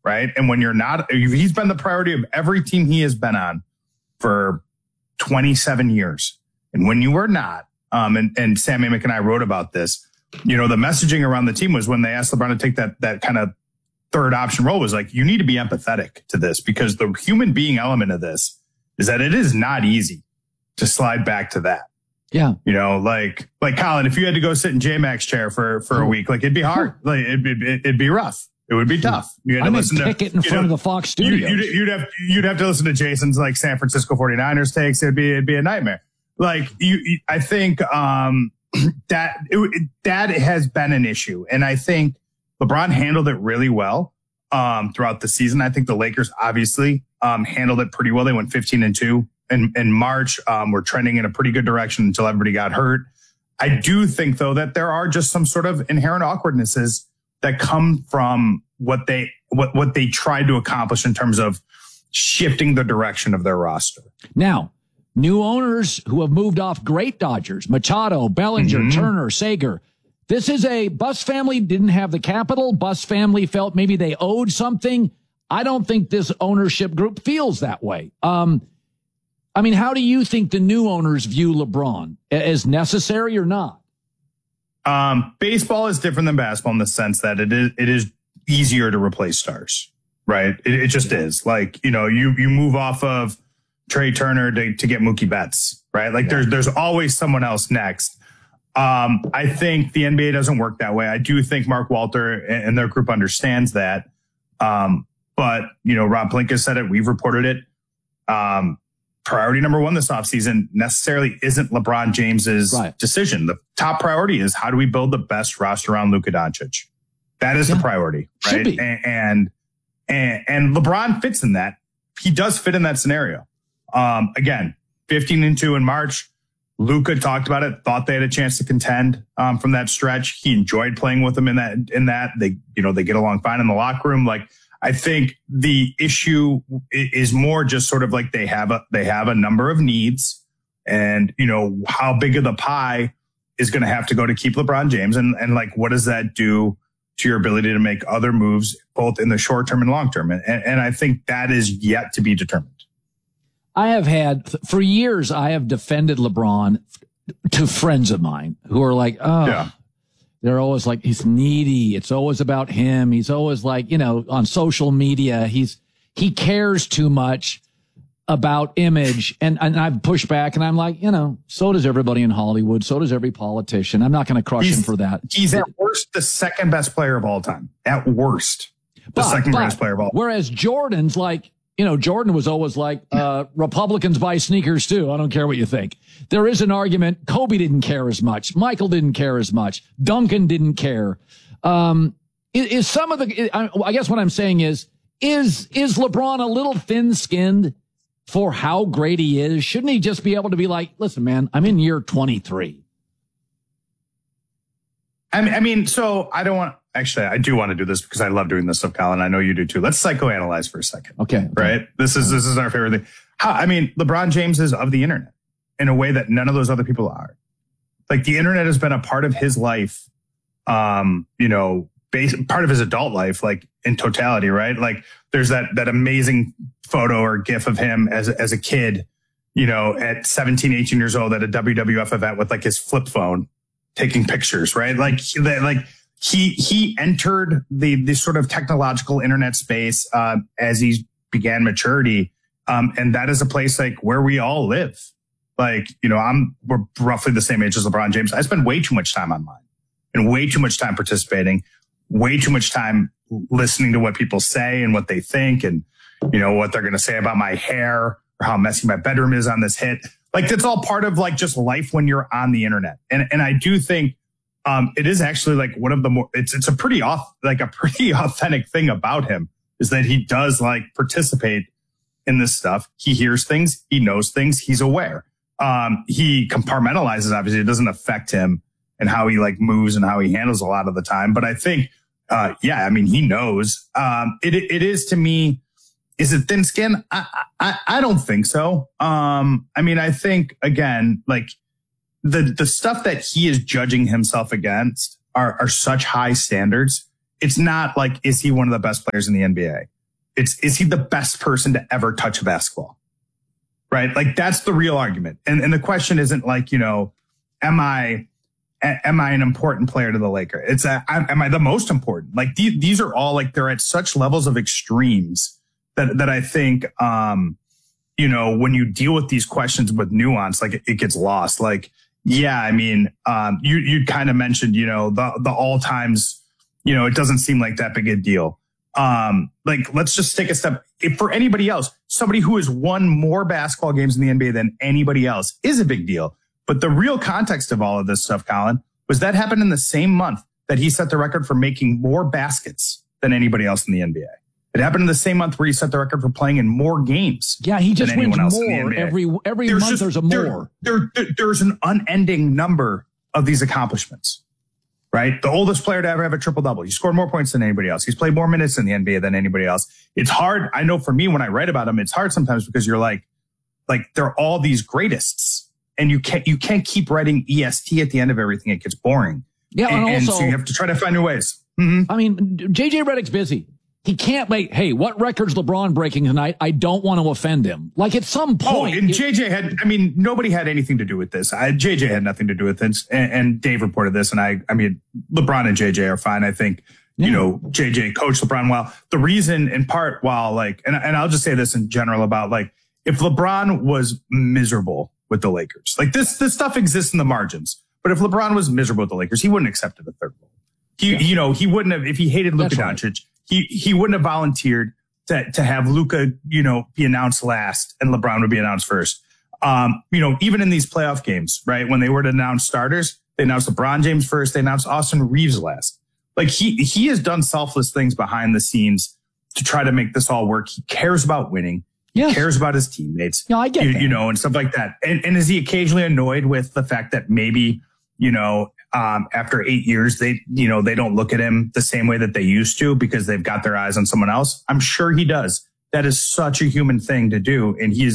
right? And when you're not, he's been the priority of every team he has been on for 27 years. And when you were not, and Sam Amick and I wrote about this, the messaging around the team was when they asked LeBron to take that kind of third option role was like, you need to be empathetic to this, because the human being element of this is that it is not easy to slide back to that. Yeah. Like Colin, if you had to go sit in J-Mac's chair for a week, like it'd be hard. Like it'd be rough. It would be tough. You had to listen to it in front of the Fox studio. You'd have to listen to Jason's like San Francisco 49ers takes. It'd be a nightmare. Like I think that has been an issue, and I think LeBron handled it really well throughout the season. I think the Lakers obviously handled it pretty well. They went 15-2 in March. We're trending in a pretty good direction until everybody got hurt. I do think though that there are just some sort of inherent awkwardnesses that come from what they tried to accomplish in terms of shifting the direction of their roster. Now, new owners who have moved off great Dodgers, Machado, Bellinger, Turner, Sager. This is a Buss family didn't have the capital. Buss family felt maybe they owed something. I don't think this ownership group feels that way. How do you think the new owners view LeBron? As necessary or not? Baseball is different than basketball in the sense that it is easier to replace stars, right? It just is. Like, you move off of Trey Turner to get Mookie Betts, right? Like there's always someone else next. I think the NBA doesn't work that way. I do think Mark Walter and their group understands that. But Rob Pelinka said it. We've reported it. Priority number one this offseason necessarily isn't LeBron James's decision. The top priority is how do we build the best roster around Luka Doncic? That is the priority, right? Should be. And LeBron fits in that. He does fit in that scenario. Again, 15-2 in March. Luka talked about it, thought they had a chance to contend from that stretch. He enjoyed playing with them in that. They get along fine in the locker room. Like, I think the issue is more just sort of like they have a number of needs, and how big of the pie is going to have to go to keep LeBron James, and like what does that do to your ability to make other moves both in the short term and long term, and I think that is yet to be determined. I have had for years. I have defended LeBron to friends of mine who are like, they're always like, he's needy. It's always about him. He's always like, on social media, he cares too much about image. And I've pushed back and I'm like, so does everybody in Hollywood. So does every politician. I'm not going to crush him for that. He's at worst the second best player of all time. At worst, the second greatest player of all time. Whereas Jordan's like, Jordan was always like, Republicans buy sneakers too. I don't care what you think. There is an argument. Kobe didn't care as much. Michael didn't care as much. Duncan didn't care. Is some of the, I guess what I'm saying is LeBron a little thin skinned for how great he is? Shouldn't he just be able to be like, listen, man, I'm in year 23. So I don't want, actually, I do want to do this because I love doing this stuff, Colin. I know you do too. Let's psychoanalyze for a second. Okay. Right. This is our favorite thing. LeBron James is of the internet in a way that none of those other people are. Like the internet has been a part of his life, part of his adult life, like in totality, right? Like there's that amazing photo or GIF of him as a kid, at 17, 18 years old at a WWF event with like his flip phone taking pictures, right? Like he entered the sort of technological internet space as he began maturity. And that is a place like where we all live. Like, we're roughly the same age as LeBron James. I spend way too much time online and way too much time participating, way too much time listening to what people say and what they think and, what they're going to say about my hair or how messy my bedroom is on this hit. Like that's all part of like just life when you're on the internet. And I do think it is actually like one of the more, it's a pretty authentic thing about him is that he does like participate in this stuff. He hears things, he knows things, he's aware. He compartmentalizes, obviously it doesn't affect him and how he like moves and how he handles a lot of the time. But I think, he knows, it is to me, is it thin skin? I don't think so. I think again, like the stuff that he is judging himself against are such high standards. it's not like, is he one of the best players in the NBA? Is he the best person to ever touch a basketball? Right? Like, that's the real argument. And the question isn't like, am I an important player to the Lakers? It's am I the most important? Like, these are all like, they're at such levels of extremes that I think, when you deal with these questions with nuance, like it gets lost. Like, yeah, I mean, you kind of mentioned, the all times, it doesn't seem like that big a deal. Like, let's just take a step. If for anybody else, somebody who has won more basketball games in the NBA than anybody else is a big deal. But the real context of all of this stuff, Colin, was that happened in the same month that he set the record for making more baskets than anybody else in the NBA. It happened in the same month where he set the record for playing in more games. Yeah, he just wins more every month. There's a more. There's an unending number of these accomplishments, right? The oldest player to ever have a triple double. He scored more points than anybody else. He's played more minutes in the NBA than anybody else. It's hard. I know for me, when I write about him, it's hard sometimes because you're like they're all these greatest, and you can't keep writing EST at the end of everything. It gets boring. Yeah, and so you have to try to find new ways. Mm-hmm. I mean, JJ Redick's busy. He can't make, hey, what record's LeBron breaking tonight? I don't want to offend him. Like, at some point. Oh, and JJ nobody had anything to do with this. JJ had nothing to do with this. And Dave reported this. And I mean, LeBron and JJ are fine. I think, JJ coached LeBron well. The reason, in part, while and I'll just say this in general about if LeBron was miserable with the Lakers, this stuff exists in the margins. But if LeBron was miserable with the Lakers, he wouldn't have accepted the third role. He wouldn't have, if he hated Luka Doncic. He wouldn't have volunteered to have Luka, be announced last and LeBron would be announced first. Even in these playoff games, right? When they were to announce starters, they announced LeBron James first. They announced Austin Reeves last. Like, he has done selfless things behind the scenes to try to make this all work. He cares about winning. Yes. He cares about his teammates. No, I get that. And stuff like that. And is he occasionally annoyed with the fact that maybe, after 8 years, they don't look at him the same way that they used to because they've got their eyes on someone else? I'm sure he does. That is such a human thing to do. And he is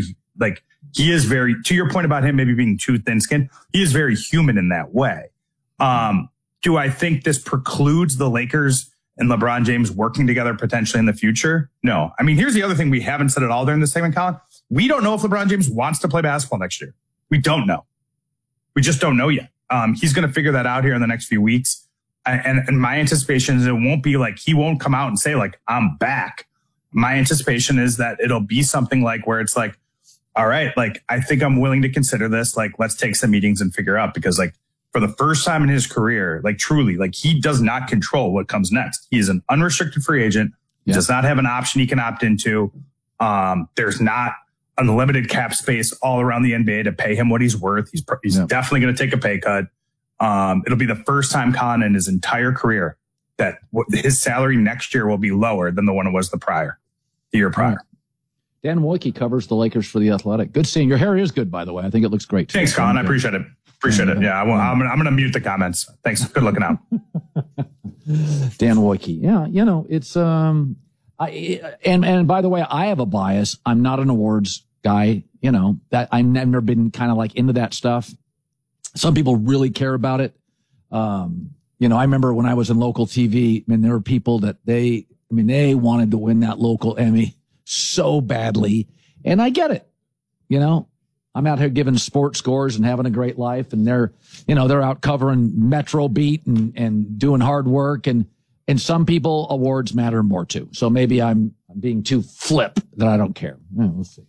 to your point about him maybe being too thin-skinned, he is very human in that way. Do I think this precludes the Lakers and LeBron James working together potentially in the future? No. I mean, here's the other thing we haven't said at all during this segment, Colin. We don't know if LeBron James wants to play basketball next year. We don't know. We just don't know yet. He's going to figure that out here in the next few weeks. And my anticipation is it won't be he won't come out and say I'm back. My anticipation is that it'll be something where it's all right, I think I'm willing to consider this. Let's take some meetings and figure out, because for the first time in his career, truly, he does not control what comes next. He is an unrestricted free agent. He does not have an option he can opt into. There's not unlimited cap space all around the NBA to pay him what he's worth. He's definitely going to take a pay cut. It'll be the first time, Colin, in his entire career that his salary next year will be lower than the one it was the year prior. Dan Wojcicki covers the Lakers for The Athletic. Good seeing your hair is good, by the way. I think it looks great. Thanks, Colin. I appreciate it. Yeah, I'm going to mute the comments. Thanks. Good looking out. Dan Wojcicki. Yeah, it's and by the way, I have a bias. I'm not an awards guy, that I've never been kind of into that stuff. Some people really care about it. I remember when I was in local TV, there were people that they wanted to win that local Emmy so badly. And I get it. I'm out here giving sports scores and having a great life. And they're out covering Metro Beat and doing hard work. And some people, awards matter more too. So maybe I'm being too flip that I don't care. We'll see.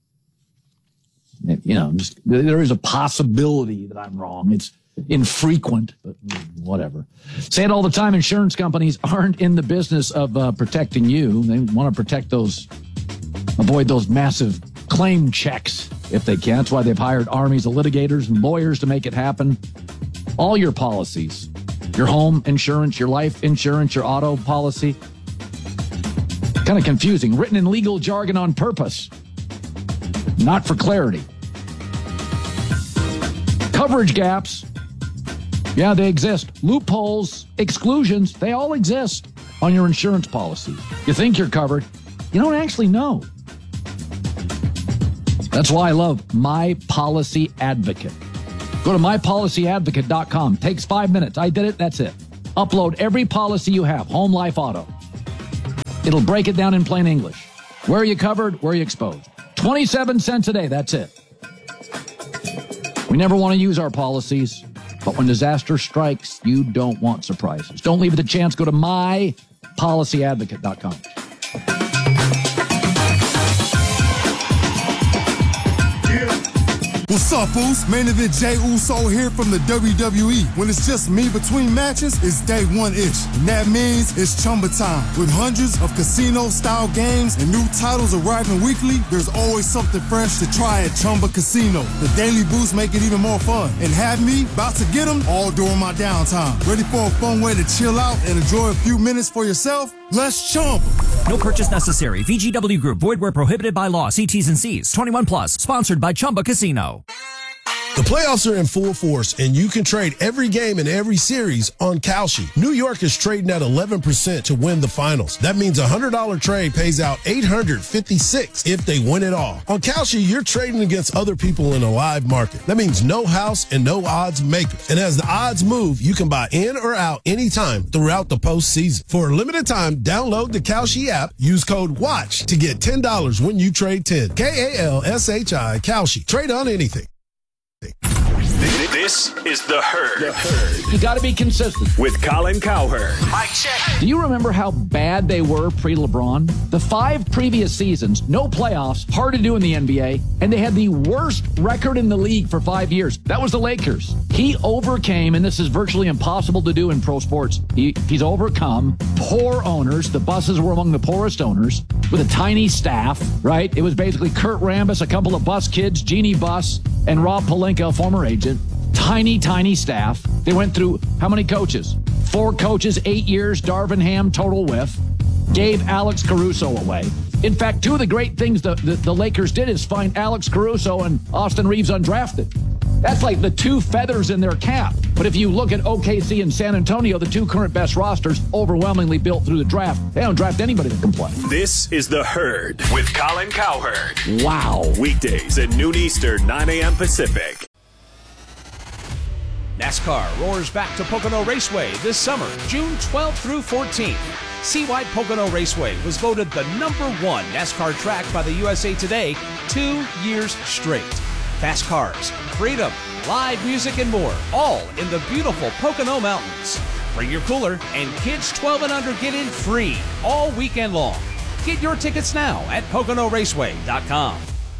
There is a possibility that I'm wrong. It's infrequent, but whatever. Say it all the time. Insurance companies aren't in the business of protecting you. They want to avoid those massive claim checks if they can. That's why they've hired armies of litigators and lawyers to make it happen. All your policies, your home insurance, your life insurance, your auto policy. Kind of confusing. Written in legal jargon on purpose. Not for clarity. Coverage gaps. Yeah, they exist. Loopholes, exclusions, they all exist on your insurance policy. You think you're covered. You don't actually know. That's why I love My Policy Advocate. Go to mypolicyadvocate.com. Takes 5 minutes. I did it. That's it. Upload every policy you have, home, life, auto. It'll break it down in plain English. Where are you covered? Where are you exposed? 27 cents a day, that's it. We never want to use our policies, but when disaster strikes, you don't want surprises. Don't leave it a chance. Go to mypolicyadvocate.com. What's up, fools? Main event Jey Uso here from the WWE. When it's just me between matches, it's day one-ish. And that means it's Chumba time. With hundreds of casino-style games and new titles arriving weekly, there's always something fresh to try at Chumba Casino. The daily boosts make it even more fun. And have me about to get them all during my downtime. Ready for a fun way to chill out and enjoy a few minutes for yourself? Let's Chumba. No purchase necessary. VGW Group. Void where prohibited by law. See T's and C's. 21 plus. Sponsored by Chumba Casino. The playoffs are in full force, and you can trade every game in every series on Kalshi. New York is trading at 11% to win the finals. That means a $100 trade pays out $856 if they win it all. On Kalshi, you're trading against other people in a live market. That means no house and no odds makers. And as the odds move, you can buy in or out anytime throughout the postseason. For a limited time, download the Kalshi app. Use code WATCH to get $10 when you trade 10. Kalshi, Kalshi. Trade on anything. This is The Herd. You got to be consistent. With Colin Cowherd. Mic check. Do you remember how bad they were pre-LeBron? The 5 previous seasons, no playoffs, hard to do in the NBA, and they had the worst record in the league for 5 years. That was the Lakers. He overcame, and this is virtually impossible to do in pro sports, he's overcome poor owners. The Busses were among the poorest owners with a tiny staff, right? It was basically Kurt Rambis, a couple of Bus kids, Jeannie Buss, and Rob Pelinka, a former agent. Tiny staff. They went through how many coaches? 4 coaches, 8 years, Darvin Ham, total whiff. Gave Alex Caruso away. In fact, 2 of the great things the Lakers did is find Alex Caruso and Austin Reeves undrafted. That's like the 2 feathers in their cap. But if you look at OKC and San Antonio, the 2 current best rosters, overwhelmingly built through the draft. They don't draft anybody that can play. This is The Herd with Colin Cowherd. Wow. Weekdays at noon Eastern, 9 a.m. Pacific. NASCAR roars back to Pocono Raceway this summer, June 12th through 14th. Seawide Pocono Raceway was voted the #1 NASCAR track by the USA Today 2 years straight. Fast cars, freedom, live music, and more, all in the beautiful Pocono Mountains. Bring your cooler, and kids 12 and under get in free all weekend long. Get your tickets now at PoconoRaceway.com.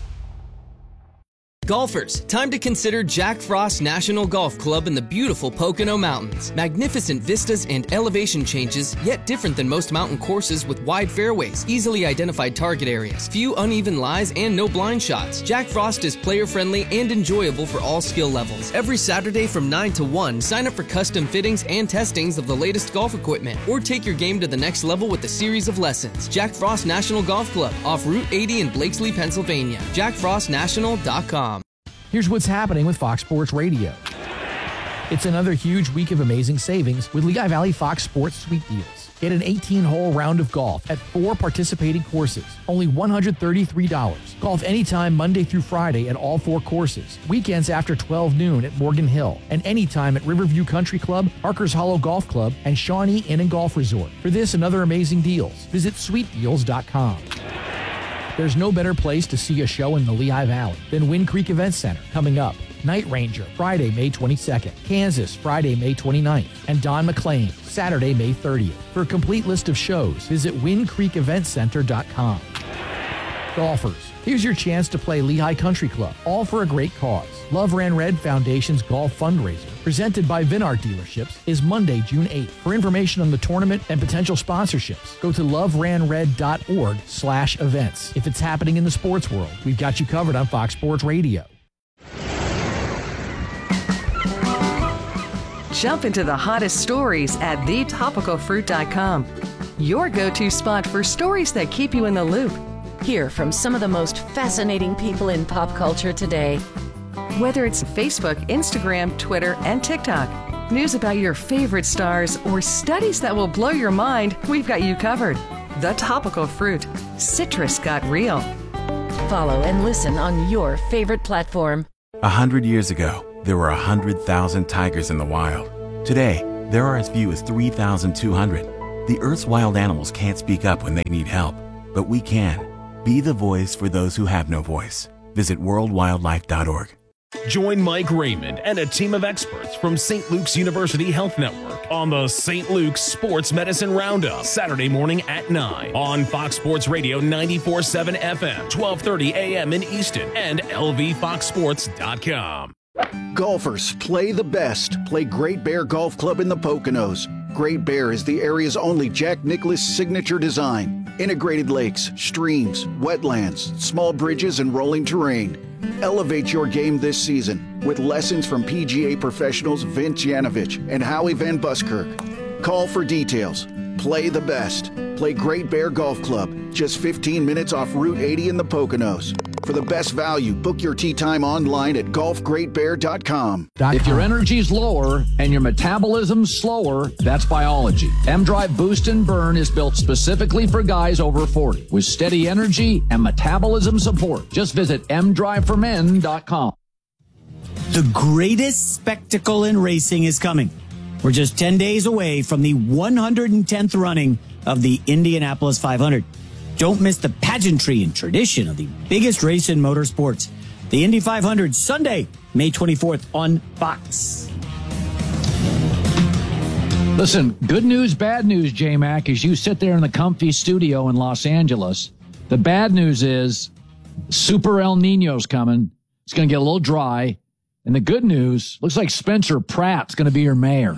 Golfers, time to consider Jack Frost National Golf Club in the beautiful Pocono Mountains. Magnificent vistas and elevation changes, yet different than most mountain courses with wide fairways, easily identified target areas, few uneven lies, and no blind shots. Jack Frost is player-friendly and enjoyable for all skill levels. Every Saturday from 9 to 1, sign up for custom fittings and testings of the latest golf equipment, or take your game to the next level with a series of lessons. Jack Frost National Golf Club, off Route 80 in Blakesley, Pennsylvania. JackFrostNational.com. Here's what's happening with Fox Sports Radio. It's another huge week of amazing savings with Lehigh Valley Fox Sports Sweet Deals. Get an 18-hole round of golf at 4 participating courses, only $133. Golf anytime Monday through Friday at all 4 courses. Weekends after 12 noon at Morgan Hill, and anytime at Riverview Country Club, Parker's Hollow Golf Club, and Shawnee Inn and Golf Resort. For this and other amazing deals, visit sweetdeals.com. There's no better place to see a show in the Lehigh Valley than Wind Creek Event Center. Coming up, Night Ranger, Friday, May 22nd, Kansas, Friday, May 29th, and Don McLean, Saturday, May 30th. For a complete list of shows, visit windcreekeventcenter.com. Golfers, here's your chance to play Lehigh Country Club, all for a great cause. Love Ran Red Foundation's golf fundraiser, presented by Vinart Dealerships, is Monday, June 8th. For information on the tournament and potential sponsorships, go to loveranred.org/events. If it's happening in the sports world, we've got you covered on Fox Sports Radio. Jump into the hottest stories at thetopicalfruit.com. Your go-to spot for stories that keep you in the loop. Hear from some of the most fascinating people in pop culture today. Whether it's Facebook, Instagram, Twitter, and TikTok, news about your favorite stars, or studies that will blow your mind, we've got you covered. The Topical Fruit. Citrus got real. Follow and listen on your favorite platform. 100 years ago, there were 100,000 tigers in the wild. Today, There are as few as 3,200. The Earth's wild animals can't speak up when they need help, but we can. Be the voice for those who have no voice. Visit worldwildlife.org. Join Mike Raymond and a team of experts from St. Luke's University Health Network on the St. Luke's Sports Medicine Roundup, Saturday morning at 9 on Fox Sports Radio 94.7 FM, 12:30 a.m. in Easton, and lvfoxsports.com. Golfers, play the best. Play Great Bear Golf Club in the Poconos. Great Bear is the area's only Jack Nicklaus signature design. Integrated lakes, streams, wetlands, small bridges, and rolling terrain. Elevate your game this season with lessons from PGA professionals Vince Yanovich and Howie Van Buskirk. Call for details. Play the best. Play Great Bear Golf Club, just 15 minutes off Route 80 in the Poconos. For the best value, book your tee time online at golfgreatbear.com. If your energy's lower and your metabolism's slower, that's biology. M-Drive Boost and Burn is built specifically for guys over 40 with steady energy and metabolism support. Just visit mdriveformen.com. The greatest spectacle in racing is coming. We're just 10 days away from the 110th running of the Indianapolis 500. Don't miss the pageantry and tradition of the biggest race in motorsports. The Indy 500, Sunday, May 24th on Fox. Listen, good news, bad news, J-Mac, as you sit there in the comfy studio in Los Angeles. The bad news is Super El Nino's coming. It's going to get a little dry. And the good news, looks like Spencer Pratt's going to be your mayor.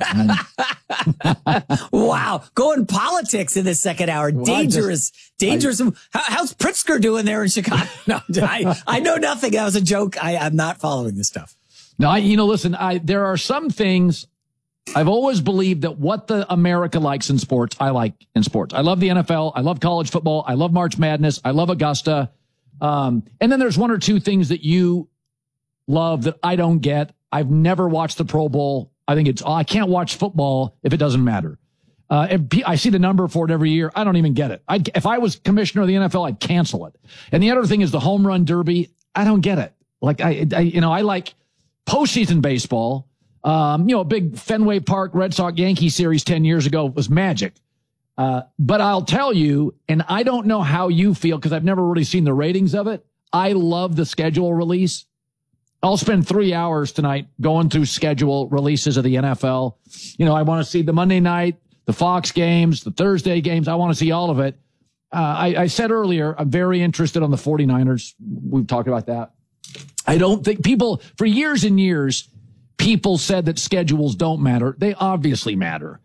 Wow. Going politics in the second hour. Well, dangerous. How's Pritzker doing there in Chicago? No, I know nothing. That was a joke. I'm not following this stuff. No, listen, there are some things I've always believed that what the America likes in sports, I like in sports. I love the NFL. I love college football. I love March Madness. I love Augusta. And then there's one or two things that you love that I don't get. I've never watched the Pro Bowl. I can't watch football if it doesn't matter. I see the number for it every year. I don't even get it. If I was commissioner of the NFL, I'd cancel it. And the other thing is the home run derby. I don't get it. Like I like postseason baseball. A big Fenway Park Red Sox Yankee series 10 years ago was magic. But I'll tell you, and I don't know how you feel because I've never really seen the ratings of it. I love the schedule release. I'll spend 3 hours tonight going through schedule releases of the NFL. I want to see the Monday night, the Fox games, the Thursday games. I want to see all of it. I said earlier, I'm very interested on the 49ers. We've talked about that. I don't think for years and years, people said that schedules don't matter. They obviously matter.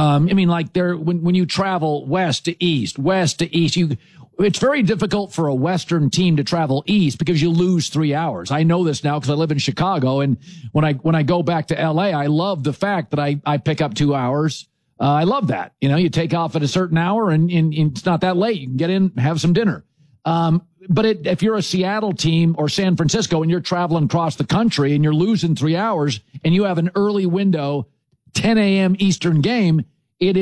When you travel west to east, it's very difficult for a Western team to travel east because you lose 3 hours. I know this now because I live in Chicago. And when I go back to LA, I love the fact that I pick up 2 hours. I love that. You take off at a certain hour and it's not that late. You can get in, have some dinner. But if you're a Seattle team or San Francisco and you're traveling across the country and you're losing 3 hours and you have an early window, 10 a.m. Eastern game, a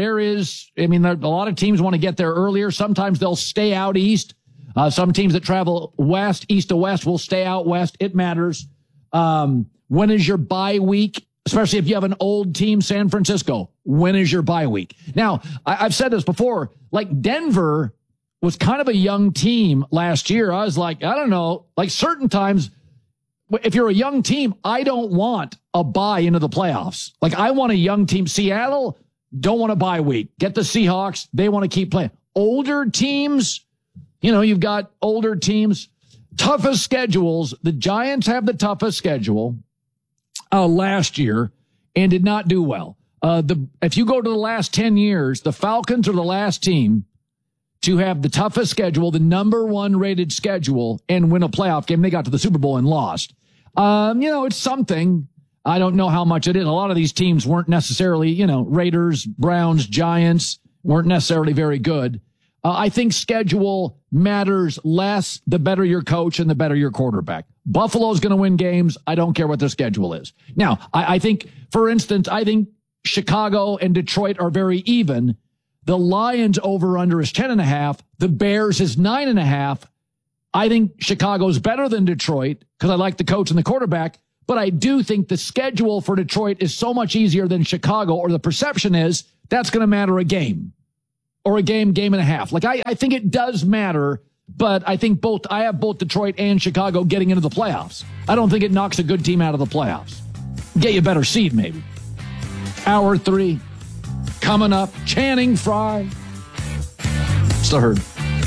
lot of teams want to get there earlier. Sometimes they'll stay out east. Some teams that travel east to west will stay out west. It matters. When is your bye week? Especially if you have an old team, San Francisco. When is your bye week? Now, I've said this before, like Denver was kind of a young team last year. I was like, I don't know, like certain times, if you're a young team, I don't want a bye into the playoffs. Like I want a young team. Seattle don't want a bye week. Get the Seahawks. They want to keep playing. Older teams, you've got older teams, toughest schedules. The Giants have the toughest schedule last year and did not do well. If you go to the last 10 years, the Falcons are the last team to have the toughest schedule, the number one rated schedule, and win a playoff game. They got to the Super Bowl and lost. It's something. I don't know how much it is. A lot of these teams weren't necessarily, Raiders, Browns, Giants weren't necessarily very good. I think schedule matters less the better your coach and the better your quarterback. Buffalo's going to win games. I don't care what their schedule is. Now, I think, for instance, Chicago and Detroit are very even. The Lions over-under is 10.5. The Bears is 9.5. I think Chicago's better than Detroit because I like the coach and the quarterback. But I do think the schedule for Detroit is so much easier than Chicago, or the perception is that's going to matter a game or a game and a half. Like, I think it does matter, but I think I have both Detroit and Chicago getting into the playoffs. I don't think it knocks a good team out of the playoffs. Get you a better seed, maybe. Hour 3 coming up. Channing Frye. It's the Herd.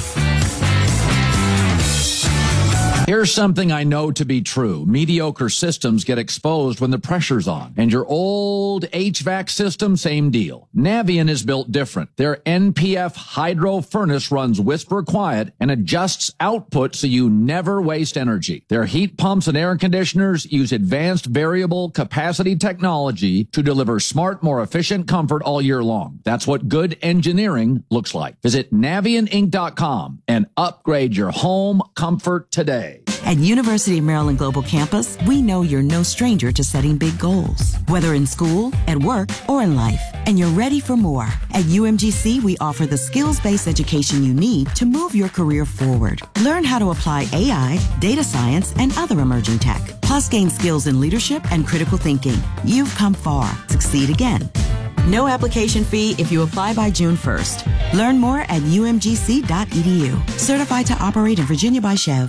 Here's something I know to be true. Mediocre systems get exposed when the pressure's on. And your old HVAC system, same deal. Navien is built different. Their NPF hydro furnace runs whisper quiet and adjusts output so you never waste energy. Their heat pumps and air conditioners use advanced variable capacity technology to deliver smart, more efficient comfort all year long. That's what good engineering looks like. Visit NavienInc.com and upgrade your home comfort today. At University of Maryland Global Campus, we know you're no stranger to setting big goals, whether in school, at work, or in life, and you're ready for more. At UMGC, we offer the skills-based education you need to move your career forward. Learn how to apply AI, data science, and other emerging tech, plus gain skills in leadership and critical thinking. You've come far. Succeed again. No application fee if you apply by June 1st. Learn more at umgc.edu. Certified to operate in Virginia by Chev.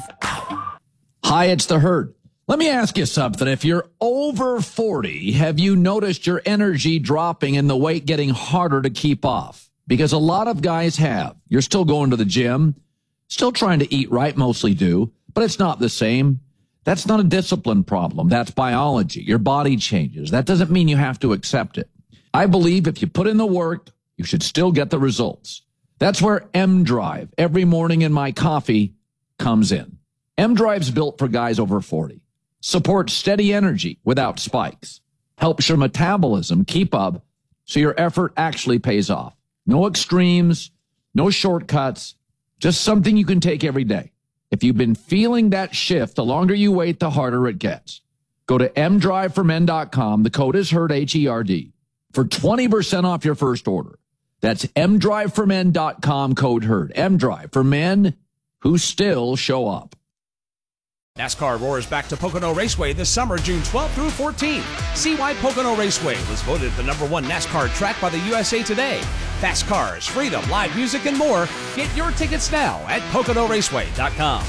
Hi, it's the Herd. Let me ask you something. If you're over 40, have you noticed your energy dropping and the weight getting harder to keep off? Because a lot of guys have. You're still going to the gym, still trying to eat right, mostly do, but it's not the same. That's not a discipline problem. That's biology. Your body changes. That doesn't mean you have to accept it. I believe if you put in the work, you should still get the results. That's where M-Drive, every morning in my coffee, comes in. M-Drive's built for guys over 40. Supports steady energy without spikes. Helps your metabolism keep up so your effort actually pays off. No extremes, no shortcuts, just something you can take every day. If you've been feeling that shift, the longer you wait, the harder it gets. Go to mdriveformen.com. The code is HERD, H-E-R-D, for 20% off your first order. That's mdriveformen.com, code HERD. M-Drive for men who still show up. NASCAR roars back to Pocono Raceway this summer, June 12th through 14th. See why Pocono Raceway was voted the #1 NASCAR track by the USA Today. Fast cars, freedom, live music, and more. Get your tickets now at PoconoRaceway.com.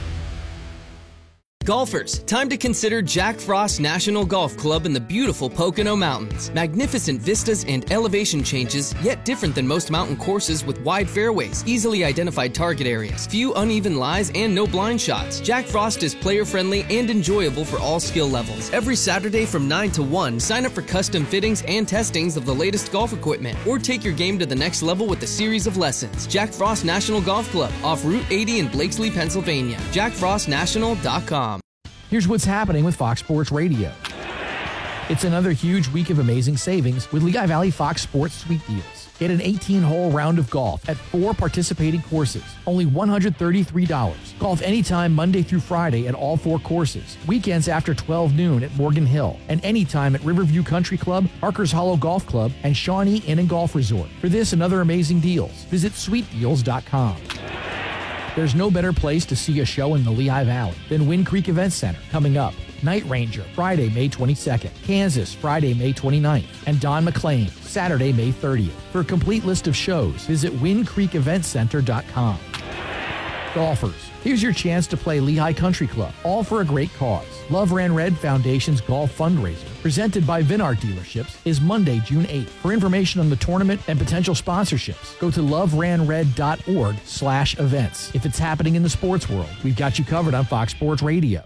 Golfers, time to consider Jack Frost National Golf Club in the beautiful Pocono Mountains. Magnificent vistas and elevation changes, yet different than most mountain courses with wide fairways, easily identified target areas, few uneven lies, and no blind shots. Jack Frost is player-friendly and enjoyable for all skill levels. Every Saturday from 9 to 1, sign up for custom fittings and testings of the latest golf equipment, or take your game to the next level with a series of lessons. Jack Frost National Golf Club, off Route 80 in Blakesley, Pennsylvania. JackFrostNational.com. Here's what's happening with Fox Sports Radio. It's another huge week of amazing savings with Lehigh Valley Fox Sports Suite Deals. Get an 18-hole round of golf at 4 participating courses, only $133. Golf anytime Monday through Friday at all 4 courses. Weekends after 12 noon at Morgan Hill, and anytime at Riverview Country Club, Parker's Hollow Golf Club, and Shawnee Inn and Golf Resort. For this and other amazing deals, visit SweetDeals.com. There's no better place to see a show in the Lehigh Valley than Wind Creek Event Center. Coming up, Night Ranger, Friday, May 22nd, Kansas, Friday, May 29th, and Don McLean, Saturday, May 30th. For a complete list of shows, visit WindCreekEventCenter.com. Golfers, here's your chance to play Lehigh Country Club, all for a great cause. Love Ran Red Foundation's golf fundraiser, presented by Vinart Dealerships, is Monday, June 8th. For information on the tournament and potential sponsorships, go to loveranred.org/events. If it's happening in the sports world, we've got you covered on Fox Sports Radio.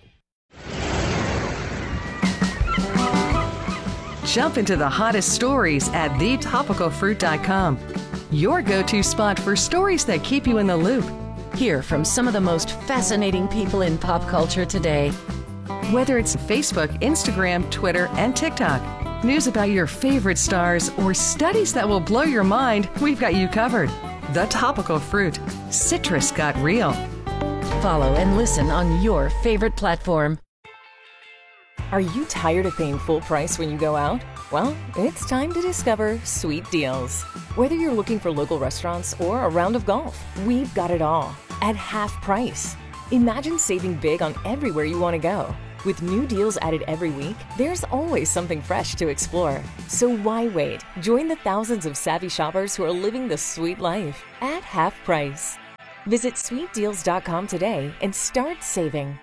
Jump into the hottest stories at thetopicalfruit.com. Your go-to spot for stories that keep you in the loop. Hear from some of the most fascinating people in pop culture today. Whether it's Facebook, Instagram, Twitter, and TikTok, news about your favorite stars, or studies that will blow your mind, we've got you covered. The Topical Fruit. Citrus got real. Follow and listen on your favorite platform. Are you tired of paying full price when you go out? Well, it's time to discover Sweet Deals. Whether you're looking for local restaurants or a round of golf, we've got it all at half price. Imagine saving big on everywhere you want to go. With new deals added every week, there's always something fresh to explore. So why wait? Join the thousands of savvy shoppers who are living the sweet life at half price. Visit sweetdeals.com today and start saving.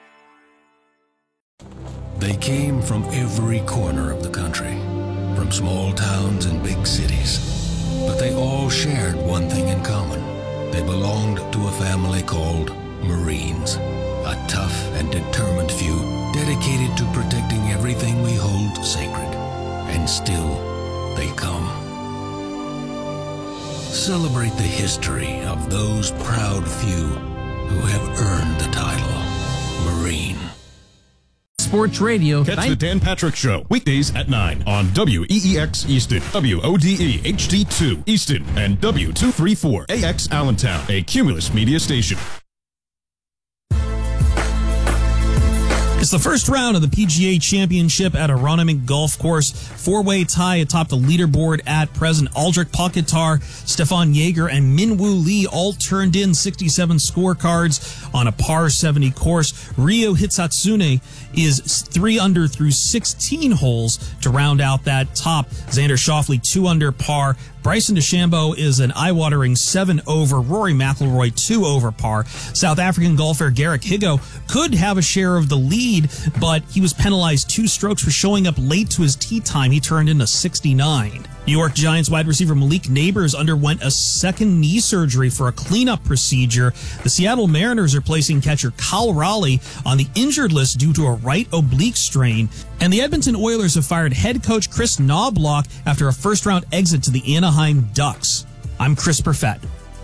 They came from every corner of the country, from small towns and big cities. But they all shared one thing in common. They belonged to a family called Marines, a tough and determined few dedicated to protecting everything we hold sacred. And still, they come. Celebrate the history of those proud few who have earned the title Marine. Sports Radio. Catch the Dan Patrick Show weekdays at 9 on WEEX Easton, WODE HD2 Easton, and W234AX Allentown, a Cumulus Media station. It's the first round of the PGA Championship at Aronimink Golf Course. Four-way tie atop the leaderboard at present. Aldrich Pocketar, Stefan Jaeger, and Minwoo Lee all turned in 67 scorecards on a par 70 course. Ryo Hitsatsune is 3 under through 16 holes to round out that top. Xander Schauffele 2 under par. Bryson DeChambeau is an eye-watering 7 over. Rory McIlroy 2 over par. South African golfer Garrick Higgo could have a share of the lead, but he was penalized 2 strokes for showing up late to his tee time. He turned in a 69. New York Giants wide receiver Malik Neighbors underwent a second knee surgery for a cleanup procedure. The Seattle Mariners are placing catcher Kyle Raleigh on the injured list due to a right oblique strain. And the Edmonton Oilers have fired head coach Chris Knobloch after a first-round exit to the Anaheim Ducks. I'm Chris Perfett.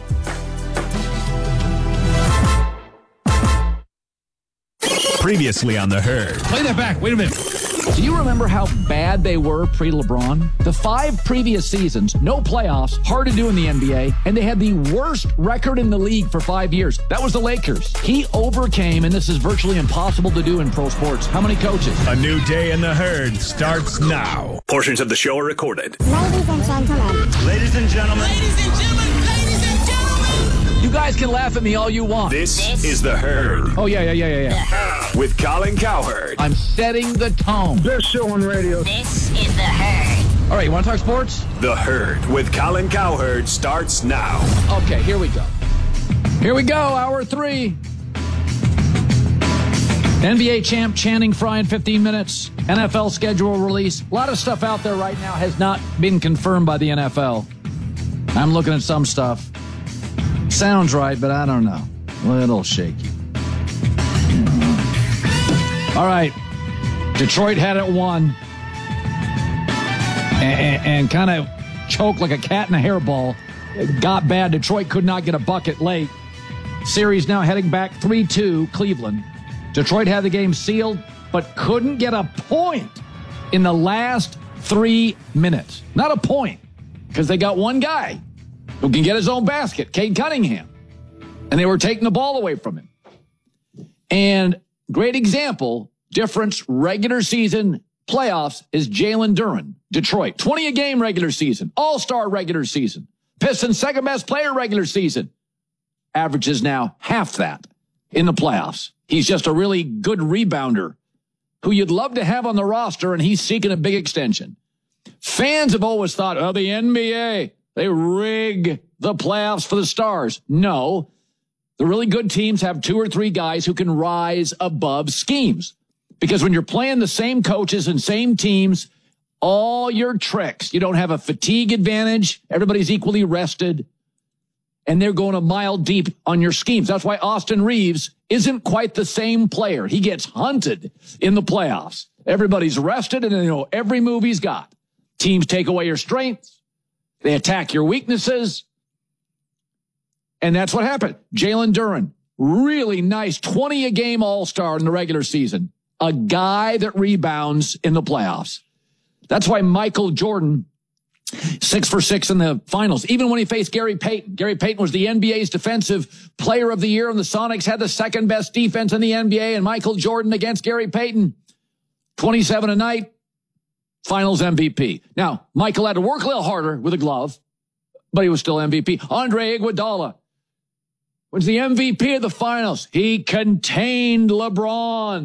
Previously on The Herd. Play that back. Wait a minute. Do you remember how bad they were pre-LeBron? The 5 previous seasons, no playoffs, hard to do in the NBA, and they had the worst record in the league for 5 years. That was the Lakers. He overcame, and this is virtually impossible to do in pro sports. How many coaches? A new day in The Herd starts now. Portions of the show are recorded. Ladies and gentlemen. Ladies and gentlemen. Ladies and gentlemen. Ladies and gentlemen. You guys can laugh at me all you want. This is The Herd. Oh, yeah. With Colin Cowherd. I'm setting the tone. Best show on radio. This is The Herd. All right, you want to talk sports? The Herd with Colin Cowherd starts now. Okay, here we go. Hour 3. NBA champ Channing Frye in 15 minutes. NFL schedule release. A lot of stuff out there right now has not been confirmed by the NFL. I'm looking at some stuff. Sounds right, but I don't know. A little shaky. All right. Detroit had it won and kind of choked like a cat in a hairball. It got bad. Detroit could not get a bucket late. Series now heading back 3-2 Cleveland. Detroit had the game sealed, but couldn't get a point in the last 3 minutes. Not a point, because they got one guy who can get his own basket, Cade Cunningham. And they were taking the ball away from him. And great example, difference, regular season, playoffs is Jalen Duren, Detroit. 20 a game regular season, all-star regular season. Pistons second best player regular season. Averages now half that in the playoffs. He's just a really good rebounder who you'd love to have on the roster, and he's seeking a big extension. Fans have always thought, oh, the NBA, they rig the playoffs for the stars. No, the really good teams have 2 or 3 guys who can rise above schemes. Because when you're playing the same coaches and same teams, all your tricks, you don't have a fatigue advantage. Everybody's equally rested. And they're going a mile deep on your schemes. That's why Austin Reeves isn't quite the same player. He gets hunted in the playoffs. Everybody's rested and they know every move he's got. Teams take away your strengths. They attack your weaknesses. And that's what happened. Jalen Duren, really nice 20 a game all-star in the regular season. A guy that rebounds in the playoffs. That's why Michael Jordan, 6 for 6 in the finals. Even when he faced Gary Payton. Gary Payton was the NBA's defensive player of the year, and the Sonics had the second best defense in the NBA, and Michael Jordan against Gary Payton, 27 a night, finals MVP. Now, Michael had to work a little harder with a glove, but he was still MVP. Andre Iguodala was the MVP of the finals. He contained LeBron.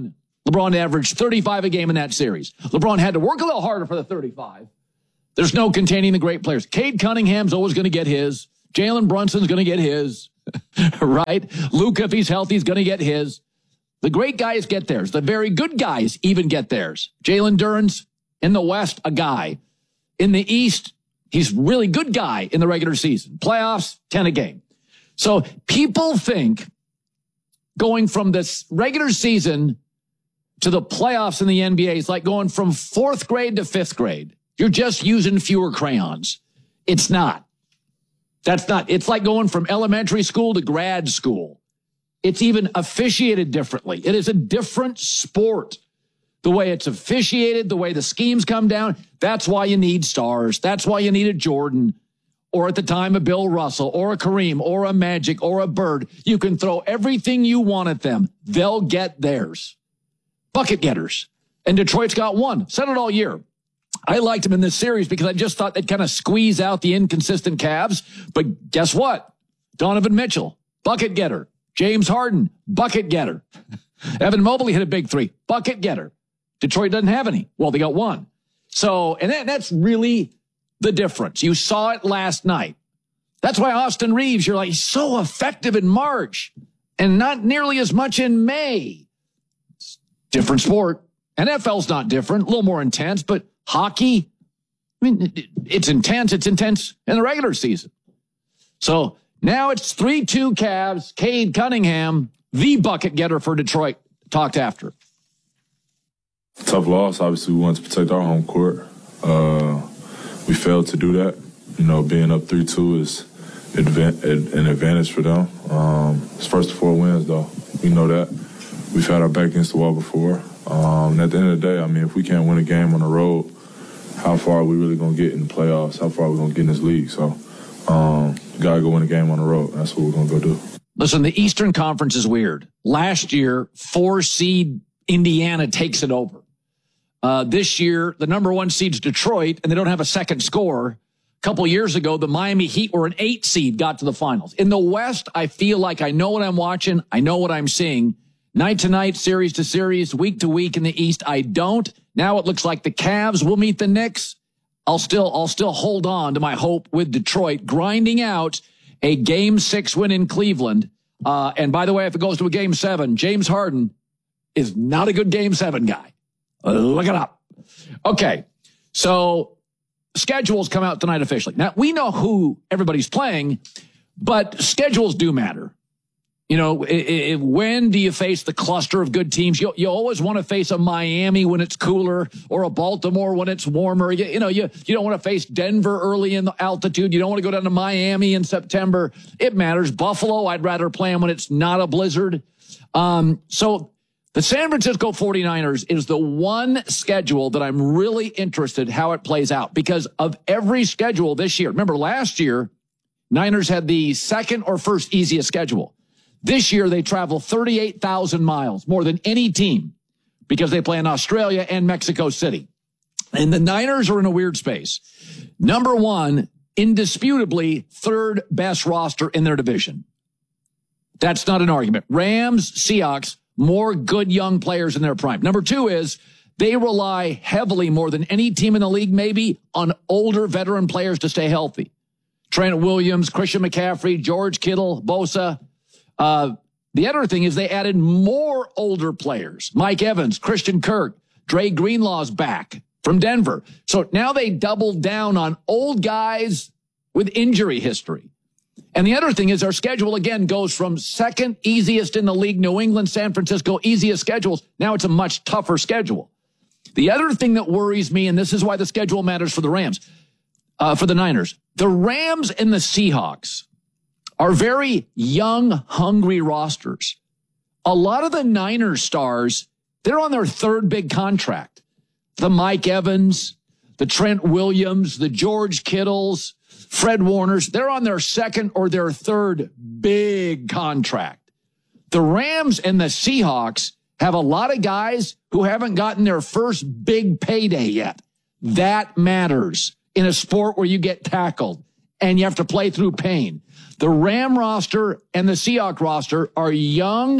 LeBron averaged 35 a game in that series. LeBron had to work a little harder for the 35. There's no containing the great players. Cade Cunningham's always going to get his. Jalen Brunson's going to get his, right? Luka, if he's healthy, is going to get his. The great guys get theirs. The very good guys even get theirs. Jalen Duren's in the West, a guy. In the East, he's really good guy in the regular season. Playoffs, 10 a game. So people think going from this regular season to the playoffs in the NBA is like going from 4th grade to 5th grade. You're just using fewer crayons. It's not. That's not. It's like going from elementary school to grad school. It's even officiated differently. It is a different sport. The way it's officiated, the way the schemes come down, that's why you need stars. That's why you need a Jordan, or at the time a Bill Russell, or a Kareem, or a Magic, or a Bird. You can throw everything you want at them. They'll get theirs. Bucket getters. And Detroit's got one. Said it all year. I liked them in this series because I just thought they'd kind of squeeze out the inconsistent Cavs. But guess what? Donovan Mitchell, bucket getter. James Harden, bucket getter. Evan Mobley hit a big 3, bucket getter. Detroit doesn't have any. Well, they got one. So, and that's really the difference. You saw it last night. That's why Austin Reeves, you're like, he's so effective in March and not nearly as much in May. It's different sport. NFL's not different, a little more intense, but hockey, I mean, it's intense. It's intense in the regular season. So now it's 3-2 Cavs. Cade Cunningham, the bucket getter for Detroit, talked after. Tough loss. Obviously, we wanted to protect our home court. We failed to do that. You know, being up 3-2 is an advantage for them. It's first to 4 wins, though. We know that. We've had our back against the wall before. And at the end of the day, I mean, if we can't win a game on the road, how far are we really going to get in the playoffs? How far are we going to get in this league? So, got to go win a game on the road. That's what we're going to go do. Listen, the Eastern Conference is weird. Last year, 4-seed Indiana takes it over. This year, the number 1 seed's Detroit, and they don't have a second scorer. A couple years ago, the Miami Heat were an 8 seed, got to the finals. In the West, I feel like I know what I'm watching. I know what I'm seeing. Night to night, series to series, week to week in the East, I don't. Now it looks like the Cavs will meet the Knicks. I'll still hold on to my hope with Detroit grinding out a Game 6 win in Cleveland. And by the way, if it goes to a Game 7, James Harden is not a good Game 7 guy. Look it up. Okay, so schedules come out tonight officially. Now, we know who everybody's playing, but schedules do matter. You know, when do you face the cluster of good teams? You always want to face a Miami when it's cooler or a Baltimore when it's warmer. You don't want to face Denver early in the altitude. You don't want to go down to Miami in September. It matters. Buffalo, I'd rather play them when it's not a blizzard. So the San Francisco 49ers is the one schedule that I'm really interested how it plays out because of every schedule this year. Remember, last year, Niners had the second or first easiest schedule. This year, they travel 38,000 miles, more than any team, because they play in Australia and Mexico City. And the Niners are in a weird space. Number 1, indisputably, 3rd best roster in their division. That's not an argument. Rams, Seahawks, more good young players in their prime. Number 2 is they rely heavily, more than any team in the league, maybe, on older veteran players to stay healthy. Trent Williams, Christian McCaffrey, George Kittle, Bosa. The other thing is they added more older players. Mike Evans, Christian Kirk, Dre Greenlaw's back from Denver. So now they doubled down on old guys with injury history. And the other thing is our schedule, again, goes from second easiest in the league, New England, San Francisco, easiest schedules. Now it's a much tougher schedule. The other thing that worries me, and this is why the schedule matters for the Rams, for the Niners, the Rams and the Seahawks are very young, hungry rosters. A lot of the Niners stars, they're on their 3rd big contract. The Mike Evans, the Trent Williams, the George Kittles, Fred Warners, they're on their 2nd or their 3rd big contract. The Rams and the Seahawks have a lot of guys who haven't gotten their first big payday yet. That matters in a sport where you get tackled and you have to play through pain. The Ram roster and the Seahawks roster are young,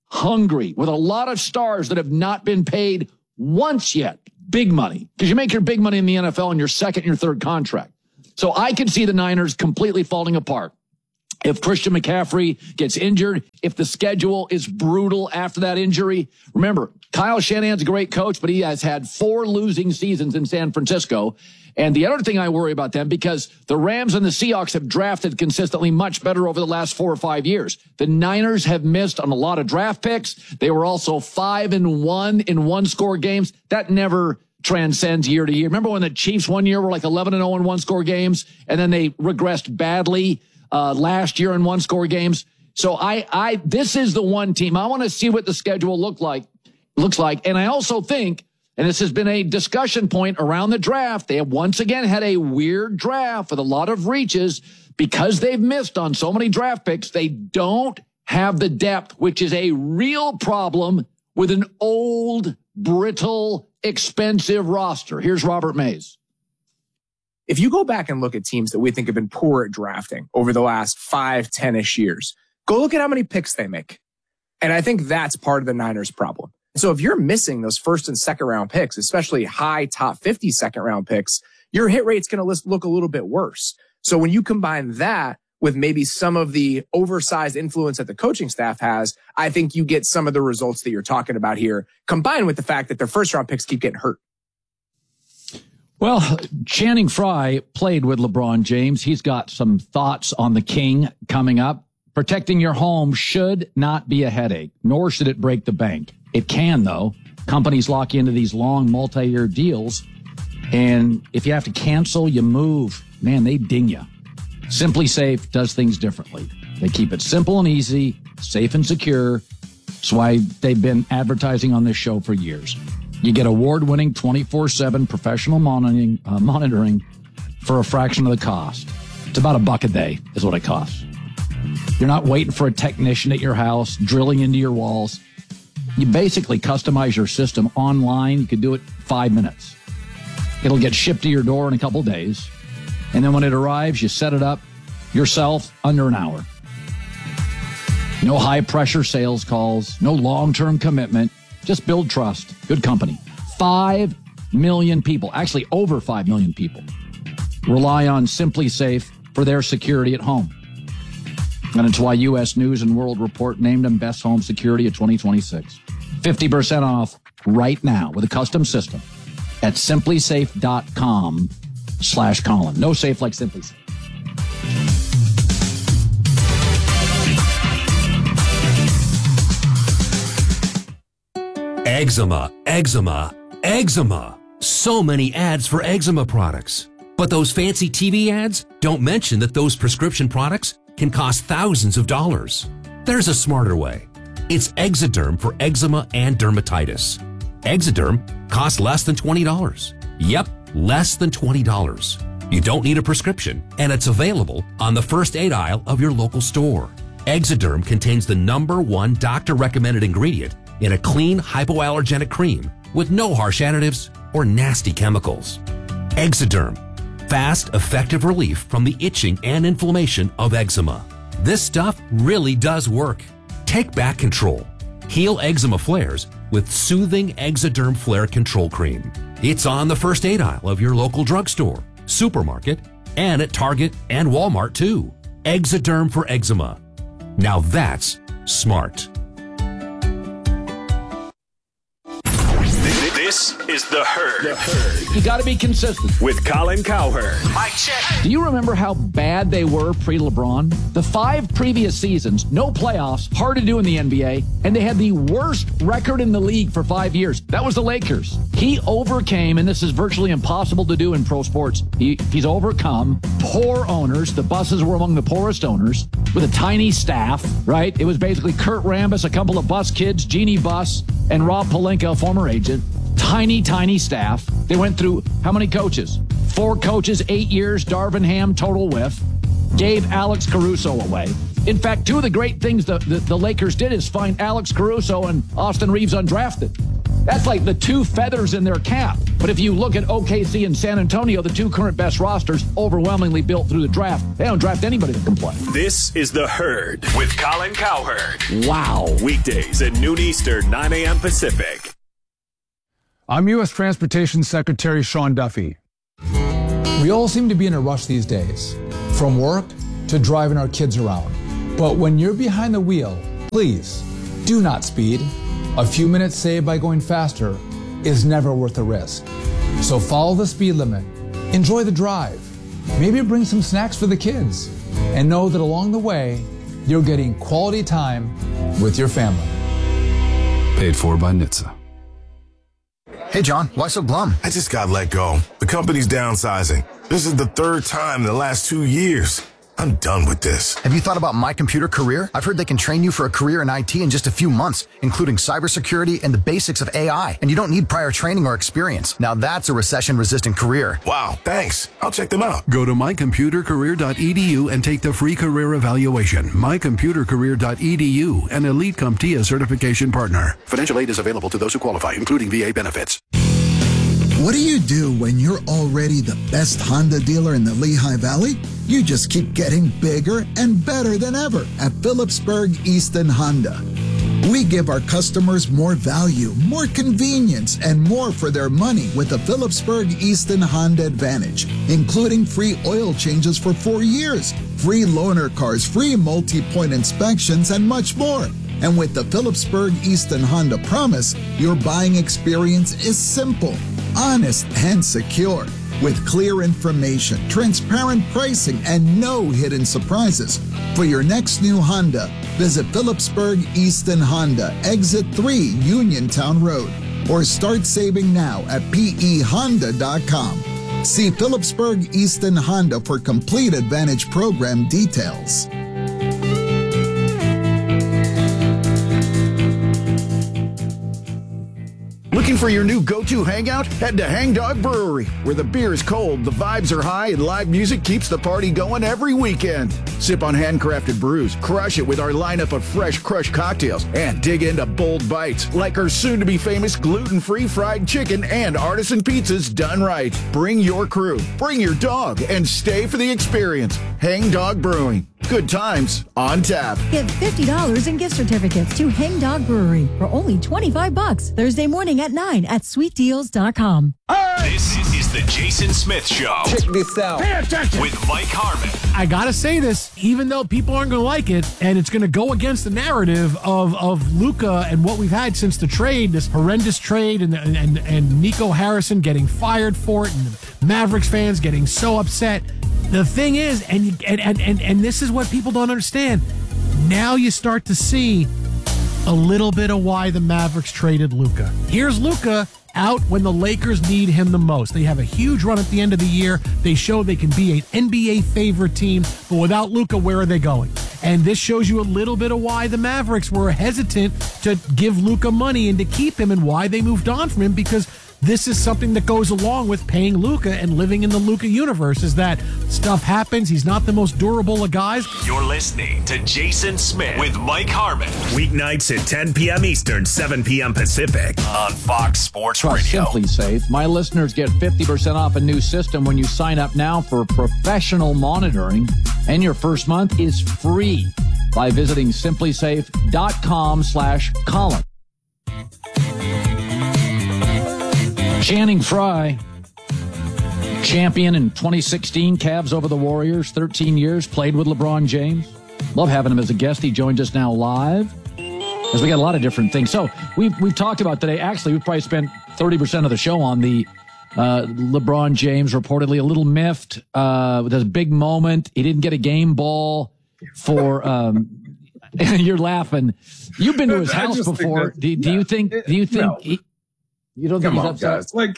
hungry, with a lot of stars that have not been paid once yet. Big money, because you make your big money in the NFL in your second and your third contract. So I can see the Niners completely falling apart. If Christian McCaffrey gets injured, if the schedule is brutal after that injury. Remember, Kyle Shanahan's a great coach, but he has had 4 losing seasons in San Francisco. And the other thing I worry about them, because the Rams and the Seahawks have drafted consistently much better over the last 4 or 5 years. The Niners have missed on a lot of draft picks. They were also 5-1 in one-score games. That never transcends year to year. Remember when the Chiefs one year were like 11-0 in one-score games, and then they regressed badly last year in one-score games? So this is the one team. I want to see what the schedule looks like. And I also think, and this has been a discussion point around the draft, they have once again had a weird draft with a lot of reaches because they've missed on so many draft picks. They don't have the depth, which is a real problem with an old, brittle, expensive roster. Here's Robert Mays. If you go back and look at teams that we think have been poor at drafting over the last 5, 10-ish years, go look at how many picks they make. And I think that's part of the Niners' problem. So if you're missing those first and second round picks, especially high top 50 second round picks, your hit rate's going to look a little bit worse. So when you combine that with maybe some of the oversized influence that the coaching staff has, I think you get some of the results that you're talking about here, combined with the fact that their first round picks keep getting hurt. Well, Channing Frye played with LeBron James. He's got some thoughts on the king coming up. Protecting your home should not be a headache, nor should it break the bank. It can, though. Companies lock you into these long multi-year deals, and if you have to cancel, you move. Man, they ding you. Simply Safe does things differently. They keep it simple and easy, safe and secure. That's why they've been advertising on this show for years. You get award-winning 24/7 professional monitoring for a fraction of the cost. It's about $1 a day is what it costs. You're not waiting for a technician at your house, drilling into your walls. You basically customize your system online. You can do it 5 minutes. It'll get shipped to your door in a couple days. And then when it arrives, you set it up yourself under an hour. No high-pressure sales calls, no long-term commitment. Just build trust. Good company. 5 million people, actually over 5 million people, rely on Simply Safe for their security at home. And it's why U.S. News and World Report named them Best Home Security of 2026. 50% off right now with a custom system at simplysafe.com/Colin. No safe like Simply Safe. Eczema, eczema, eczema. So many ads for eczema products. But those fancy TV ads don't mention that those prescription products can cost thousands of dollars. There's a smarter way. It's Exoderm for eczema and dermatitis. Exoderm costs less than $20. Yep, less than $20. You don't need a prescription, and it's available on the first aid aisle of your local store. Exoderm contains the #1 doctor-recommended ingredient in a clean, hypoallergenic cream with no harsh additives or nasty chemicals. Exoderm. Fast, effective relief from the itching and inflammation of eczema. This stuff really does work. Take back control. Heal eczema flares with soothing Exoderm Flare Control Cream. It's on the first aid aisle of your local drugstore, supermarket, and at Target and Walmart too. Exoderm for eczema. Now that's smart. This is The Herd. You got to be consistent. With Colin Cowherd. Mic check. Do you remember how bad they were pre-LeBron? The 5 previous seasons, no playoffs, hard to do in the NBA, and they had the worst record in the league for 5 years. That was the Lakers. He overcame, and this is virtually impossible to do in pro sports, he's overcome poor owners. The Busses were among the poorest owners with a tiny staff, right? It was basically Kurt Rambis, a couple of Bus kids, Jeannie Buss, and Rob Pelinka, former agent. Tiny staff. They went through how many coaches? 4 coaches, 8 years, Darvin Ham, total whiff. Gave Alex Caruso away. In fact, 2 of the great things the Lakers did is find Alex Caruso and Austin Reeves undrafted. That's like the two feathers in their cap. But if you look at OKC and San Antonio, the two current best rosters, overwhelmingly built through the draft, they don't draft anybody that can play. This is The Herd with Colin Cowherd. Wow. Weekdays at noon Eastern, 9 a.m. Pacific. I'm U.S. Transportation Secretary Sean Duffy. We all seem to be in a rush these days, from work to driving our kids around. But when you're behind the wheel, please do not speed. A few minutes saved by going faster is never worth the risk. So follow the speed limit, enjoy the drive, maybe bring some snacks for the kids, and know that along the way, you're getting quality time with your family. Paid for by NHTSA. Hey, John, why so glum? I just got let go. The company's downsizing. This is the third time in the last 2 years. I'm done with this. Have you thought about My Computer Career? I've heard they can train you for a career in IT in just a few months, including cybersecurity and the basics of AI. And you don't need prior training or experience. Now that's a recession-resistant career. Wow, thanks. I'll check them out. Go to mycomputercareer.edu and take the free career evaluation. Mycomputercareer.edu, an Elite CompTIA certification partner. Financial aid is available to those who qualify, including VA benefits. What do you do when you're already the best Honda dealer in the Lehigh Valley? You just keep getting bigger and better than ever at Phillipsburg Easton Honda. We give our customers more value, more convenience, and more for their money with the Phillipsburg Easton Honda Advantage, including free oil changes for 4 years, free loaner cars, free multi-point inspections, and much more. And with the Phillipsburg Easton Honda Promise, your buying experience is simple, honest, and secure. With clear information, transparent pricing, and no hidden surprises. For your next new Honda, visit Phillipsburg Easton Honda, Exit 3 Uniontown Road, or start saving now at pehonda.com. See Phillipsburg Easton Honda for complete Advantage program details. Looking for your new go-to hangout? Head to Hang Dog Brewery, where the beer is cold, the vibes are high, and live music keeps the party going every weekend. Sip on handcrafted brews, crush it with our lineup of fresh crushed cocktails, and dig into bold bites like our soon-to-be famous gluten-free fried chicken and artisan pizzas done right. Bring your crew, bring your dog, and stay for the experience. Hang Dog Brewing. Good times on tap. Get $50 in gift certificates to Hang Dog Brewery for only $25 Thursday morning at 9 at sweetdeals.com. This is the Jason Smith Show. Check this out. Pay attention. With Mike Harmon. I gotta say this, even though people aren't gonna like it, and it's gonna go against the narrative of Luka and what we've had since the trade, this horrendous trade, and Nico Harrison getting fired for it, and the Mavericks fans getting so upset. The thing is, and this is what people don't understand. Now you start to see a little bit of why the Mavericks traded Luka. Here's Luka out when the Lakers need him the most. They have a huge run at the end of the year. They show they can be an NBA favorite team, but without Luka, where are they going? And this shows you a little bit of why the Mavericks were hesitant to give Luka money and to keep him, and why they moved on from him, because this is something that goes along with paying Luka and living in the Luka universe, is that stuff happens. He's not the most durable of guys. You're listening to Jason Smith with Mike Harmon. Weeknights at 10 p.m. Eastern, 7 p.m. Pacific on Fox Sports Radio. Simply Safe. My listeners get 50% off a new system when you sign up now for professional monitoring, and your first month is free by visiting simplysafe.com/Colin. Channing Frye, champion in 2016, Cavs over the Warriors, 13 years, played with LeBron James. Love having him as a guest. He joins us now live, as we got a lot of different things. So we've talked about today, actually, we've probably spent 30% of the show on the LeBron James, reportedly a little miffed with his big moment. He didn't get a game ball for... you're laughing. You've been to his house before. Do you think... No. You don't think he's upset? Guys. Like,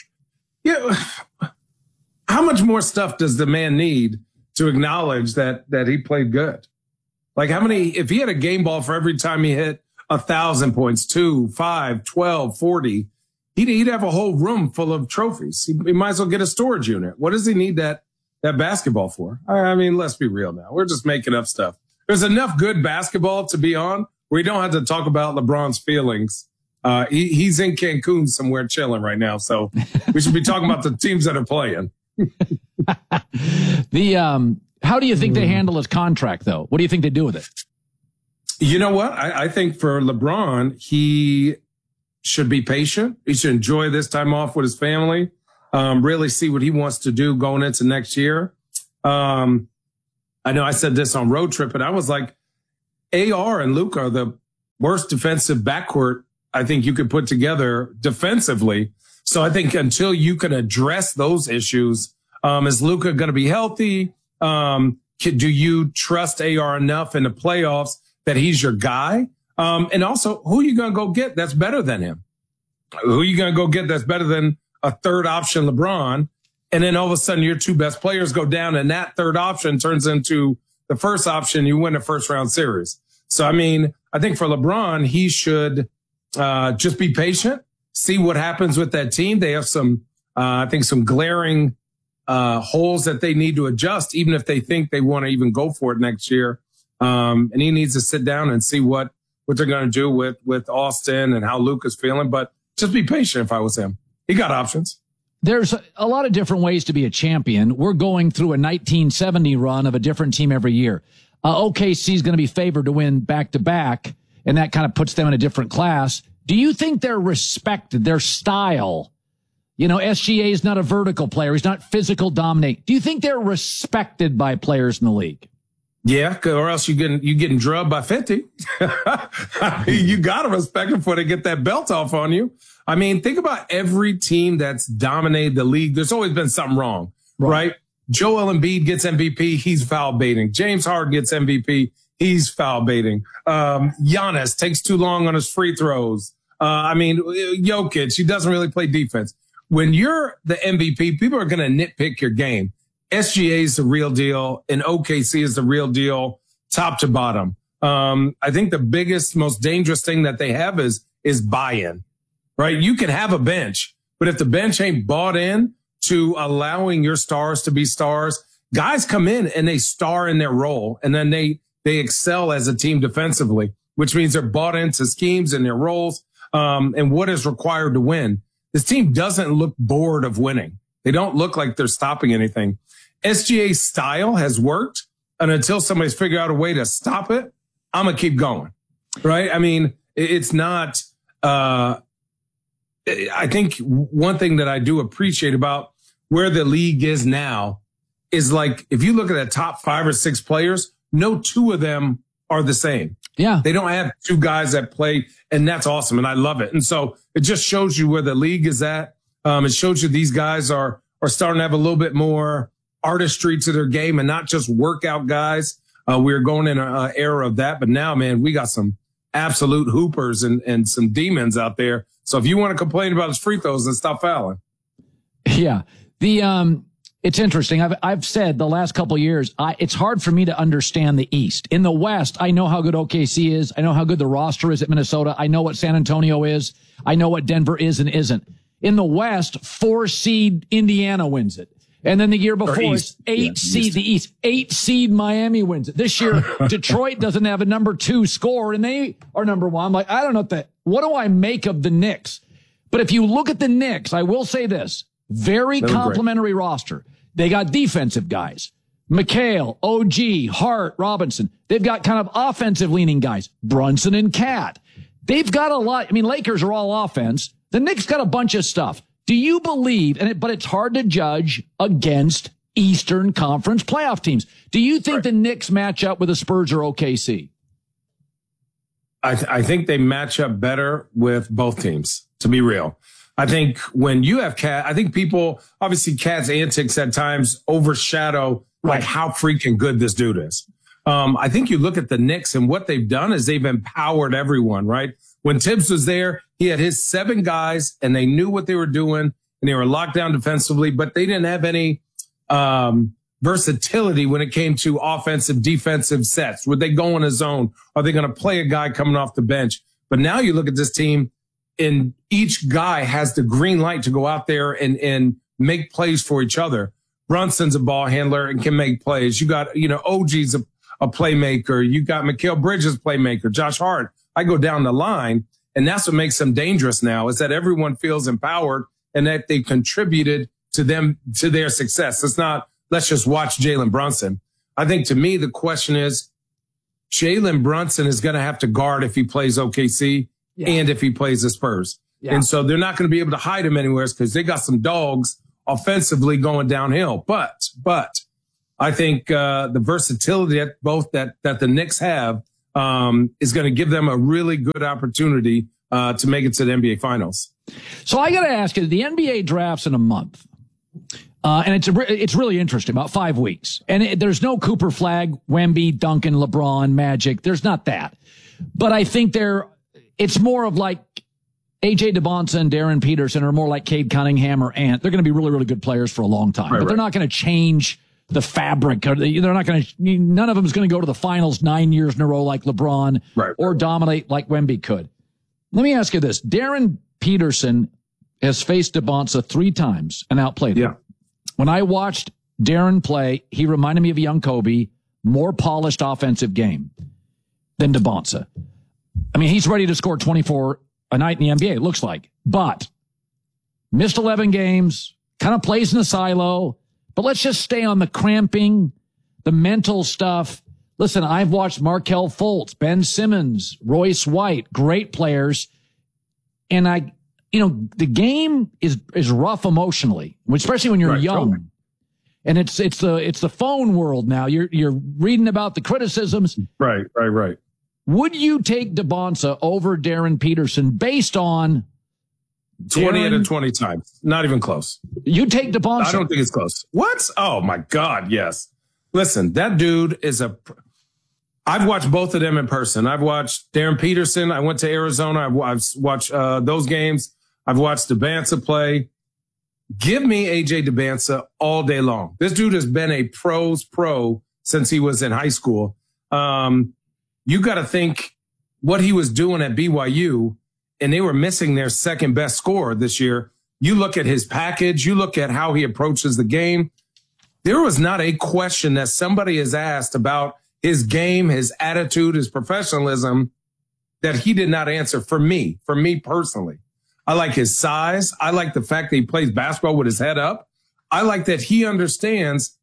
how much more stuff does the man need to acknowledge that he played good? Like, how many, if he had a game ball for every time he hit 1,000 points, 2, 5, 12, 40, he'd have a whole room full of trophies. He might as well get a storage unit. What does he need that basketball for? I mean, let's be real now. We're just making up stuff. There's enough good basketball to be on where you don't have to talk about LeBron's feelings He's in Cancun somewhere chilling right now. So we should be talking about the teams that are playing. How do you think they handle his contract, though? What do you think they do with it? You know what? I think for LeBron, he should be patient. He should enjoy this time off with his family, really see what he wants to do going into next year. I know I said this on Road Trip, but I was like, AR and Luka are the worst defensive backcourt I think you could put together defensively. So I think until you can address those issues, is Luka going to be healthy? Do you trust AR enough in the playoffs that he's your guy? And also, who are you going to go get that's better than him? Who are you going to go get that's better than a third option LeBron? And then all of a sudden your two best players go down and that third option turns into the first option. You win a first round series. So, I mean, I think for LeBron, he should just be patient, see what happens with that team. They have some, I think some glaring holes that they need to adjust, even if they think they want to even go for it next year. And he needs to sit down and see what they're going to do with Austin and how Luka's feeling. But just be patient if I was him. He got options. There's a lot of different ways to be a champion. We're going through a 1970 run of a different team every year. OKC is going to be favored to win back-to-back, and that kind of puts them in a different class. Do you think they're respected, their style? You know, SGA is not a vertical player. He's not physical dominate. Do you think they're respected by players in the league? Yeah, or else you're getting drubbed by 50. You got to respect them before they get that belt off on you. I mean, think about every team that's dominated the league. There's always been something wrong, right? Joel Embiid gets MVP. He's foul baiting. James Harden gets MVP. He's foul baiting. Giannis takes too long on his free throws. Jokic, he doesn't really play defense. When you're the MVP, people are going to nitpick your game. SGA is the real deal, and OKC is the real deal, top to bottom. I think the biggest, most dangerous thing that they have is buy-in, right? You can have a bench, but if the bench ain't bought in to allowing your stars to be stars, guys come in and they star in their role, and then they excel as a team defensively, which means they're bought into schemes and their roles, and what is required to win. This team doesn't look bored of winning. They don't look like they're stopping anything. SGA's style has worked, and until somebody's figured out a way to stop it, I'm going to keep going, right? I mean, it's not I think one thing that I do appreciate about where the league is now is, like, if you look at the top 5 or 6 players, no two of them are the same. Yeah. They don't have two guys that play, and that's awesome, and I love it. And so it just shows you where the league is at. It shows you these guys are starting to have a little bit more artistry to their game and not just workout guys. We're going in an era of that, but now, man, we got some absolute hoopers and some demons out there. So if you want to complain about his free throws, then stop fouling. Yeah. It's interesting. I've said the last couple of years, it's hard for me to understand the East. In the West, I know how good OKC is. I know how good the roster is at Minnesota. I know what San Antonio is. I know what Denver is and isn't. In the West, 4 seed Indiana wins it. And then the year before, it's 8 seed the East. 8 seed Miami wins it. This year, Detroit doesn't have a number 2 score, and they are number 1. I'm like, I don't know what do I make of the Knicks? But if you look at the Knicks, I will say this. Very complimentary roster. They got defensive guys. McHale, OG, Hart, Robinson. They've got kind of offensive-leaning guys. Brunson and Cat. They've got a lot. I mean, Lakers are all offense. The Knicks got a bunch of stuff. Do you believe, but it's hard to judge against Eastern Conference playoff teams. Do you think the Knicks match up with the Spurs or OKC? I think they match up better with both teams, to be real. I think when you have Cat, I think people, obviously Cat's antics at times overshadow like how freaking good this dude is. I think you look at the Knicks and what they've done is they've empowered everyone, right? When Tibbs was there, he had his 7 guys and they knew what they were doing and they were locked down defensively, but they didn't have any versatility when it came to offensive, defensive sets. Would they go in a zone? Are they going to play a guy coming off the bench? But now you look at this team and each guy has the green light to go out there and make plays for each other. Brunson's a ball handler and can make plays. You got, OG's a playmaker. You got Mikal Bridges playmaker, Josh Hart. I go down the line And that's what makes them dangerous now, is that everyone feels empowered and that they contributed to their success. It's not, let's just watch Jalen Brunson. I think to me, the question is, Jalen Brunson is going to have to guard if he plays OKC and if he plays the Spurs. Yeah. And so they're not going to be able to hide him anywhere because they got some dogs offensively going downhill. But I think the versatility that the Knicks have is going to give them a really good opportunity to make it to the NBA Finals. So I got to ask you, the NBA draft's in a month. And it's really interesting, about 5 weeks. And there's no Cooper Flag, Wemby, Duncan, LeBron, Magic. There's not that. But I think it's more of like A.J. DeBonsa and Darren Peterson are more like Cade Cunningham or Ant. They're going to be really, really good players for a long time. But they're not going to change the fabric. They're not going to, none of them is going to go to the finals 9 years in a row like LeBron or dominate like Wemby could. Let me ask you this. Darren Peterson has faced DeBonsa 3 times and outplayed him. When I watched Darren play, he reminded me of a young Kobe, more polished offensive game than DeBonsa. I mean, he's ready to score 24 a night in the NBA, it looks like. But missed 11 games, kind of plays in the silo. But let's just stay on the cramping, the mental stuff. Listen, I've watched Markelle Fultz, Ben Simmons, Royce White, great players. And the game is rough emotionally, especially when you're young. Totally. And it's the phone world now. You're reading about the criticisms. Right. Would you take DeBonsa over Darren Peterson based on 20 out of 20 times? Not even close. You take DeBonsa? I don't think it's close. What? Oh my God, yes. Listen, that dude is I've watched both of them in person. I've watched Darren Peterson. I went to Arizona. I've watched those games. I've watched DeBansa play. Give me AJ DeBansa all day long. This dude has been a pro's pro since he was in high school. You got to think what he was doing at BYU, and they were missing their second best scorer this year. You look at his package. You look at how he approaches the game. There was not a question that somebody has asked about his game, his attitude, his professionalism that he did not answer for me personally. I like his size. I like the fact that he plays basketball with his head up. I like that he understands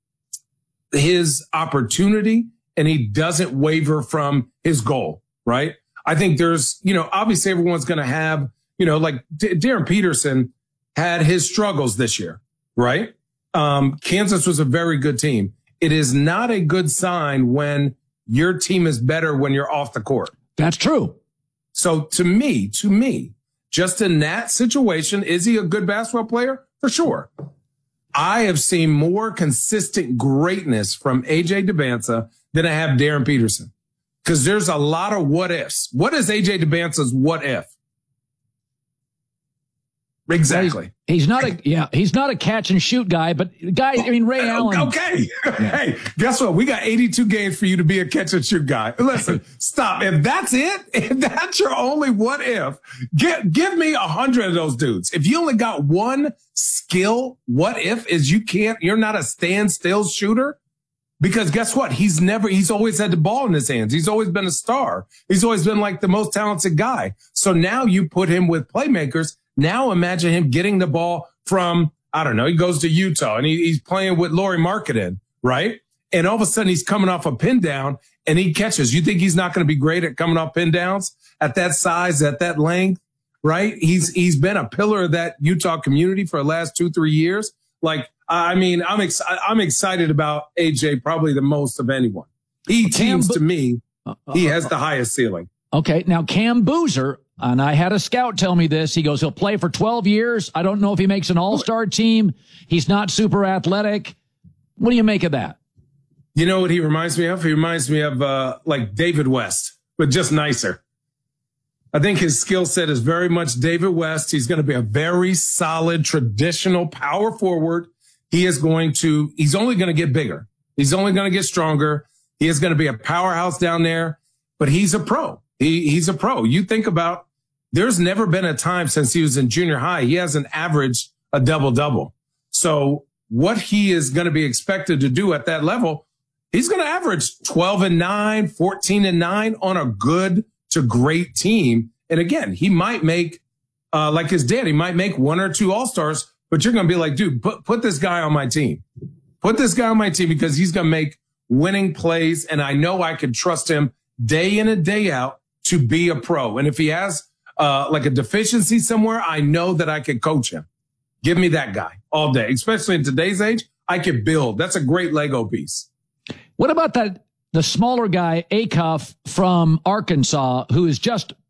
his opportunity and he doesn't waver from his goal, right? I think there's, obviously everyone's going to have, like Darren Peterson had his struggles this year, right? Kansas was a very good team. It is not a good sign when your team is better when you're off the court. That's true. So to me, just in that situation, is he a good basketball player? For sure. I have seen more consistent greatness from AJ DeBansa than I have Darren Peterson. Because there's a lot of what ifs. What is AJ DeBansa's what if? Exactly. He's not a catch and shoot guy, but Ray Allen. Okay. Yeah. Hey, guess what? We got 82 games for you to be a catch and shoot guy. Listen, stop. If that's it, if that's your only what if, give me 100 of those dudes. If you only got one skill, what if is you're not a standstill shooter. Because guess what? He's always had the ball in his hands. He's always been a star. He's always been like the most talented guy. So now you put him with playmakers. Now imagine him getting the ball from, I don't know, he goes to Utah and he's playing with Lauri Markkanen, right? And all of a sudden he's coming off a pin down and he catches. You think he's not going to be great at coming off pin downs at that size, at that length, right? He's been a pillar of that Utah community for the last 2-3 years. Like, I'm excited about AJ probably the most of anyone. He seems to me, he has the highest ceiling. Okay. Now Cam Boozer, and I had a scout tell me this. He goes, he'll play for 12 years. I don't know if he makes an all-star team. He's not super athletic. What do you make of that? You know what he reminds me of? He reminds me of like David West, but just nicer. I think his skill set is very much David West. He's going to be a very solid, traditional power forward. He's only going to get bigger. He's only going to get stronger. He is going to be a powerhouse down there, but he's a pro. He's a pro. You think about, there's never been a time since he was in junior high he hasn't averaged a double-double. So what he is going to be expected to do at that level, he's going to average 12-9, 14-9 on a good to great team. And again, he might make, like his dad, he might make 1 or 2 All-Stars, but you're going to be like, dude, put this guy on my team. Put this guy on my team because he's going to make winning plays. And I know I can trust him day in and day out to be a pro. And if he has like a deficiency somewhere, I know that I can coach him. Give me that guy all day, especially in today's age. I can build. That's a great Lego piece. What about the smaller guy, Acuff from Arkansas, who is just